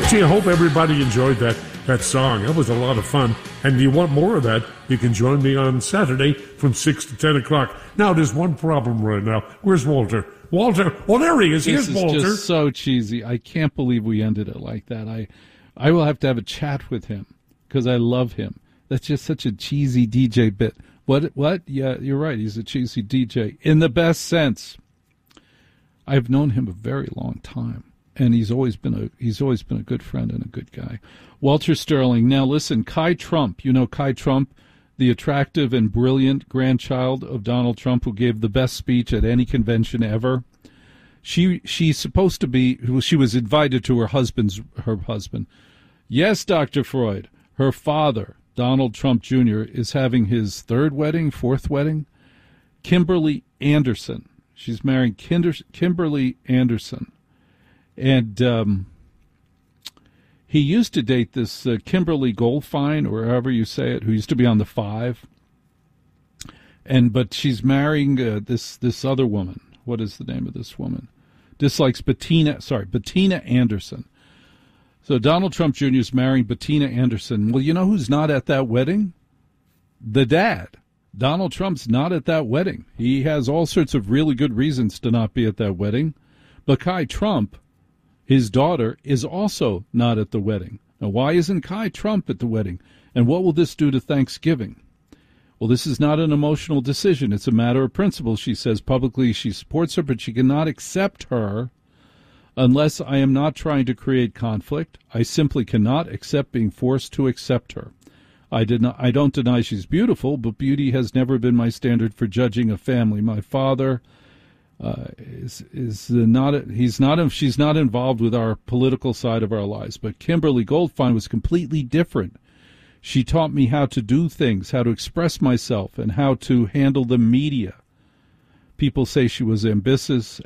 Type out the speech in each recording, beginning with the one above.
Gee, I hope everybody enjoyed that song. That was a lot of fun. And you want more of that, you can join me on Saturday from 6 to 10 o'clock. Now, there's one problem right now. Where's Walter? Walter, oh, there he is. Here's Walter. This is just so cheesy. I can't believe we ended it like that. I will have to have a chat with him because I love him. That's just such a cheesy DJ bit. What? Yeah, you're right. He's a cheesy DJ in the best sense. I've known him a very long time, and he's always been a good friend and a good guy. Walter Sterling. Now listen, Kai Trump. You know Kai Trump, the attractive and brilliant grandchild of Donald Trump, who gave the best speech at any convention ever. She's supposed to be. She was invited to her husband. Yes, Dr. Freud. Her father, Donald Trump Jr., is having his fourth wedding. Kimberly Anderson. She's marrying Kimberly Anderson. And he used to date this Kimberly Goldfein, or however you say it, who used to be on The Five. But she's marrying this other woman. What is the name of this woman? Bettina Anderson. So Donald Trump Jr. is marrying Bettina Anderson. Well, you know who's not at that wedding? The dad. Donald Trump's not at that wedding. He has all sorts of really good reasons to not be at that wedding. But Kai Trump, his daughter, is also not at the wedding. Now, why isn't Kai Trump at the wedding? And what will this do to Thanksgiving? Well, this is not an emotional decision. It's a matter of principle. She says publicly she supports her, but she cannot accept her unless I am not trying to create conflict. I simply cannot accept being forced to accept her. I don't deny she's beautiful, but beauty has never been my standard for judging a family. My father she's not involved with our political side of our lives. But Kimberly Goldfein was completely different. She taught me how to do things, how to express myself, and how to handle the media. People say she was ambitious,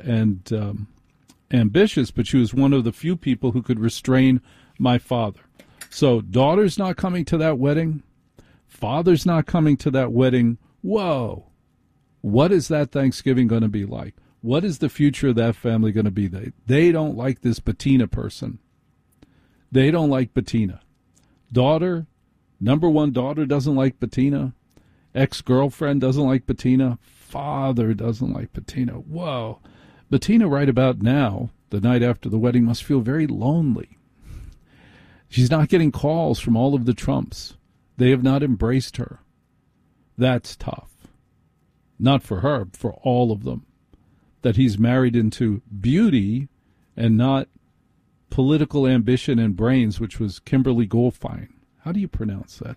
but she was one of the few people who could restrain my father. So daughter's not coming to that wedding. Father's not coming to that wedding. Whoa. What is that Thanksgiving going to be like? What is the future of that family going to be? They don't like this Bettina person. They don't like Bettina. Number one daughter doesn't like Bettina. Ex-girlfriend doesn't like Bettina. Father doesn't like Bettina. Whoa. Bettina right about now, the night after the wedding, must feel very lonely. She's not getting calls from all of the Trumps. They have not embraced her. That's tough. Not for her, for all of them. That he's married into beauty and not political ambition and brains, which was Kimberly Goldfein. How do you pronounce that?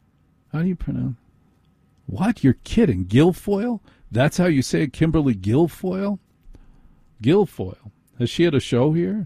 What? You're kidding. Guilfoyle? That's how you say it, Kimberly Guilfoyle? Guilfoyle. Has she had a show here?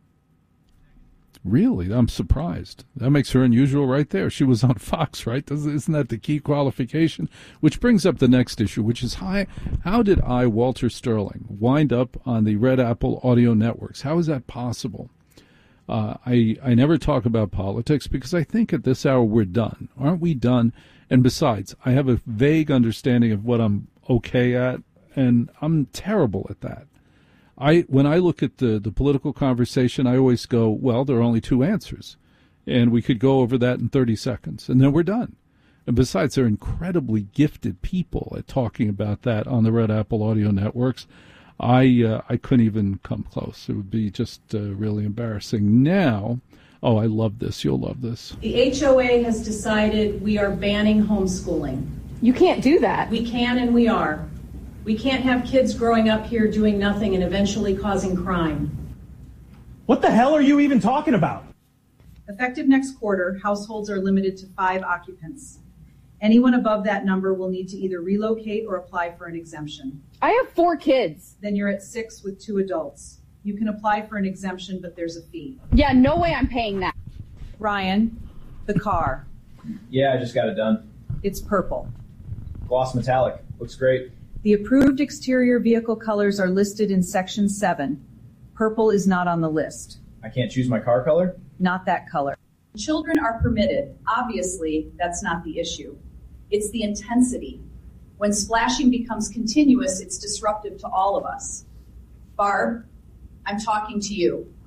Really? I'm surprised. That makes her unusual right there. She was on Fox, right? Isn't that the key qualification? Which brings up the next issue, which is how did I, Walter Sterling, wind up on the Red Apple Audio Networks? How is that possible? I never talk about politics because I think at this hour we're done. Aren't we done? And besides, I have a vague understanding of what I'm okay at, and I'm terrible at that. When I look at the political conversation, I always go, well, there are only two answers, and we could go over that in 30 seconds, and then we're done. And besides, they're incredibly gifted people at talking about that on the Red Apple Audio Networks. I couldn't even come close. It would be just really embarrassing. Now, I love this. You'll love this. The HOA has decided we are banning homeschooling. You can't do that. We can and we are. We can't have kids growing up here doing nothing and eventually causing crime. What the hell are you even talking about? Effective next quarter, households are limited to 5 occupants. Anyone above that number will need to either relocate or apply for an exemption. I have 4 kids. Then you're at 6 with 2 adults. You can apply for an exemption, but there's a fee. Yeah, no way I'm paying that. Ryan, the car. Yeah, I just got it done. It's purple. Gloss metallic. Looks great. The approved exterior vehicle colors are listed in Section 7. Purple is not on the list. I can't choose my car color? Not that color. Children are permitted. Obviously, that's not the issue. It's the intensity. When splashing becomes continuous, it's disruptive to all of us. Barb, I'm talking to you.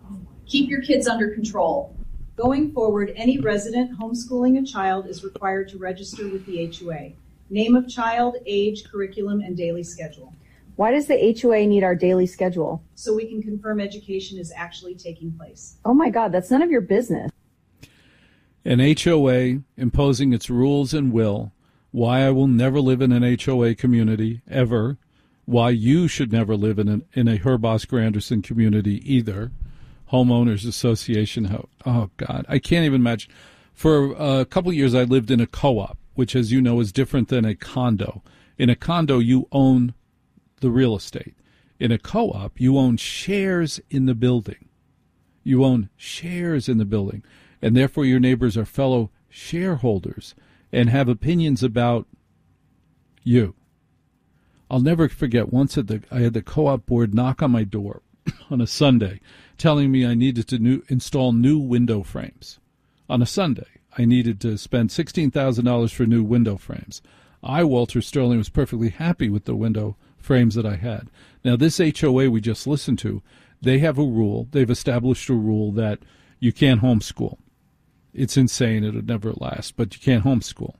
Keep your kids under control. Going forward, any resident homeschooling a child is required to register with the HOA. Name of child, age, curriculum, and daily schedule. Why does the HOA need our daily schedule? So we can confirm education is actually taking place. Oh my God, that's none of your business. An HOA imposing its rules and will, why I will never live in an HOA community, ever, why you should never live in a Herb Oscar Anderson community either, homeowners association, oh God, I can't even imagine. For a couple of years I lived in a co-op, which as you know is different than a condo. In a condo you own the real estate. In a co-op you own shares in the building. You own shares in the building. And therefore your neighbors are fellow shareholders and have opinions about you. I'll never forget once I had the co-op board knock on my door on a Sunday telling me I needed to install new window frames. On a Sunday, I needed to spend $16,000 for new window frames. I, Walter Sterling, was perfectly happy with the window frames that I had. Now, this HOA we just listened to, they have a rule. They've established a rule that you can't homeschool. It's insane. It would never last, but you can't homeschool.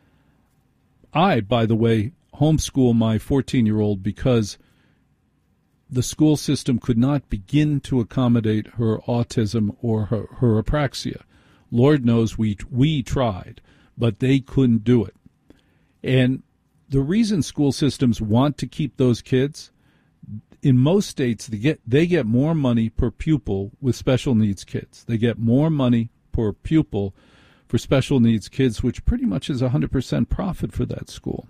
I, by the way, homeschool my 14-year-old because the school system could not begin to accommodate her autism or her apraxia. Lord knows we tried, but they couldn't do it. And the reason school systems want to keep those kids, in most states, they get more money per pupil with special needs kids. They get more money per pupil for special needs kids, which pretty much is 100% profit for that school.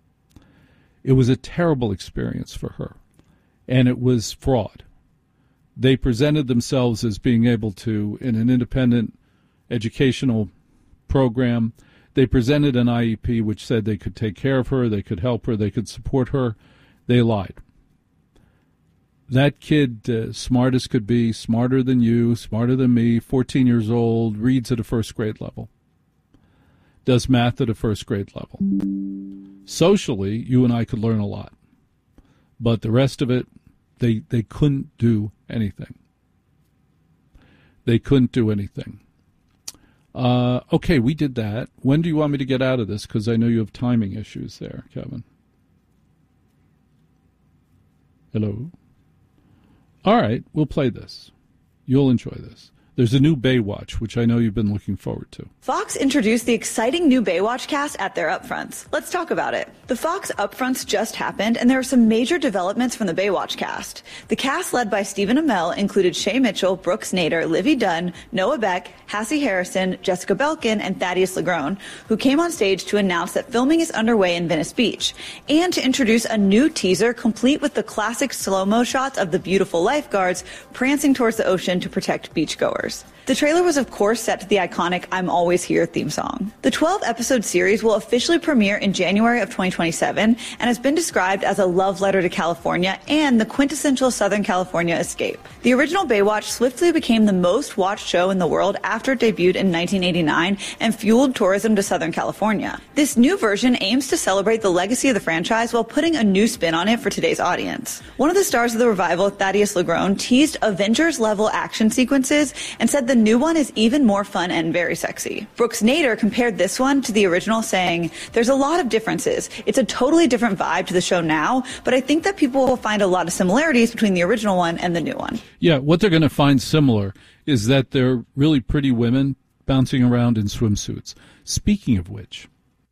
It was a terrible experience for her, and it was fraud. They presented themselves as being able to, in an independent educational program, they presented an IEP which said they could take care of her, they could help her, they could support her. They lied. That kid, smart as could be, smarter than you, smarter than me, 14 years old, reads at a first grade level, does math at a first grade level. Socially, you and I could learn a lot. But the rest of it, they couldn't do anything. They couldn't do anything. Okay, we did that. When do you want me to get out of this? Because I know you have timing issues there, Kevin. Hello? All right, we'll play this. You'll enjoy this. There's a new Baywatch, which I know you've been looking forward to. Fox introduced the exciting new Baywatch cast at their upfronts. Let's talk about it. The Fox upfronts just happened, and there are some major developments from the Baywatch cast. The cast led by Stephen Amell included Shay Mitchell, Brooks Nader, Livy Dunn, Noah Beck, Hassie Harrison, Jessica Belkin, and Thaddeus Legrone, who came on stage to announce that filming is underway in Venice Beach, and to introduce a new teaser complete with the classic slow-mo shots of the beautiful lifeguards prancing towards the ocean to protect beachgoers. The trailer was, of course, set to the iconic I'm Always Here theme song. The 12-episode series will officially premiere in January of 2027 and has been described as a love letter to California and the quintessential Southern California escape. The original Baywatch swiftly became the most watched show in the world after it debuted in 1989 and fueled tourism to Southern California. This new version aims to celebrate the legacy of the franchise while putting a new spin on it for today's audience. One of the stars of the revival, Thaddeus Legrone, teased Avengers-level action sequences and said the new one is even more fun and very sexy. Brooks Nader compared this one to the original, saying, "There's a lot of differences. It's a totally different vibe to the show now, but I think that people will find a lot of similarities between the original one and the new one." Yeah, what they're going to find similar is that they're really pretty women bouncing around in swimsuits. Speaking of which,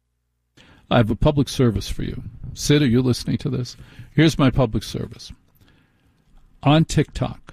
I have a public service for you. Sid, are you listening to this? Here's my public service. On TikTok,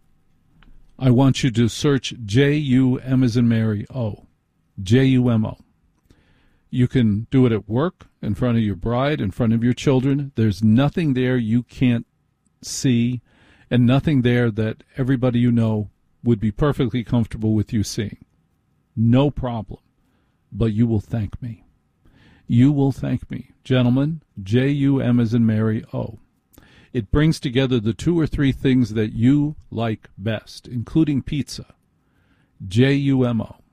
I want you to search J-U-M as in Mary, O. J-U-M-O. You can do it at work, in front of your bride, in front of your children. There's nothing there you can't see, and nothing there that everybody you know would be perfectly comfortable with you seeing. No problem. But you will thank me. You will thank me. Gentlemen, J-U-M as in Mary, O. It brings together the 2 or 3 things that you like best, including pizza. J-U-M-O.